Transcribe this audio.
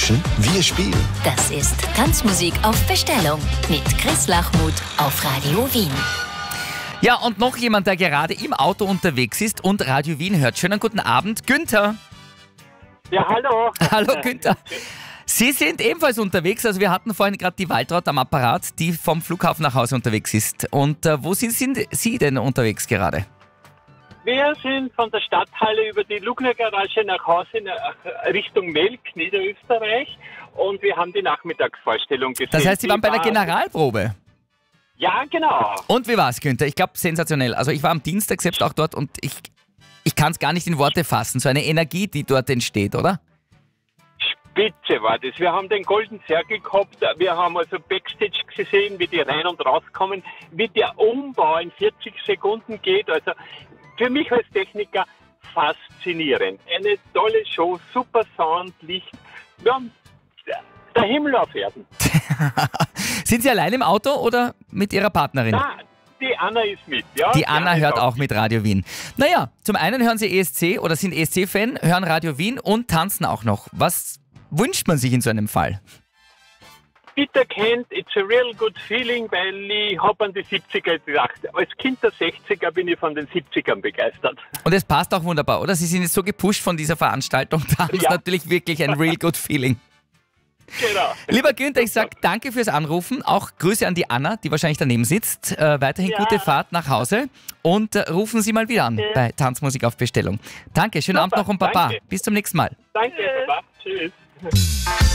wünschen, wir spielen. Das ist Tanzmusik auf Bestellung mit Chris Lachmuth auf Radio Wien. Ja, und noch jemand, der gerade im Auto unterwegs ist und Radio Wien hört. Schönen guten Abend, Günther. Ja, hallo. Hallo, Günther. Sie sind ebenfalls unterwegs. Also wir hatten vorhin gerade die Waltraud am Apparat, die vom Flughafen nach Hause unterwegs ist. Und wo sind Sie denn unterwegs gerade? Wir sind von der Stadthalle über die Lugner Garage nach Hause Richtung Melk, Niederösterreich. Und wir haben die Nachmittagsvorstellung gesehen. Das heißt, Sie waren bei der Generalprobe? Ja, genau. Und wie war's, Günther? Ich glaube, sensationell. Also ich war am Dienstag selbst auch dort und ich kann es gar nicht in Worte fassen. So eine Energie, die dort entsteht, oder? Spitze war das. Wir haben den Golden Circle gehabt. Wir haben also Backstage gesehen, wie die rein und rauskommen, wie der Umbau in 40 Sekunden geht. Also für mich als Techniker faszinierend. Eine tolle Show, super Sound, Licht. Ja, der Himmel auf Erden. Sind Sie allein im Auto oder mit Ihrer Partnerin? Ja, die Anna ist mit. Ja, die Anna hört auch mit Radio Wien. Naja, zum einen hören Sie ESC oder sind ESC-Fan, hören Radio Wien und tanzen auch noch. Was wünscht man sich in so einem Fall? Peter kennt It's a Real Good Feeling, weil ich habe an die 70er gedacht. Als Kind der 60er bin ich von den 70ern begeistert. Und es passt auch wunderbar, oder? Sie sind jetzt so gepusht von dieser Veranstaltung. Da ist natürlich wirklich ein Real Good Feeling. Genau. Lieber Günther, ich sage danke fürs Anrufen. Auch Grüße an die Anna, die wahrscheinlich daneben sitzt. Weiterhin gute Fahrt nach Hause und rufen Sie mal wieder an bei Tanzmusik auf Bestellung. Danke, schönen Abend noch und Baba. Bis zum nächsten Mal. Danke, Baba. Tschüss.